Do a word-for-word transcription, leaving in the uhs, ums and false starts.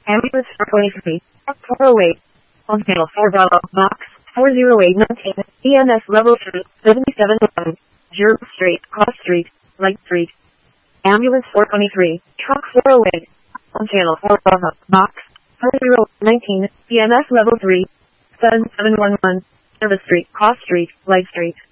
Ambulance four twenty-three, four oh eight. On channel four Bravo, box four oh eight nineteen, E M S level three, seventy-seven eleven, Jerv Street, Cross Street, Light Street. Ambulance four twenty-three, truck four oh eight. On channel four Bravo, box four oh nineteen, E M S level three, seven seven one one, Service Street, Cross Street, Light Street.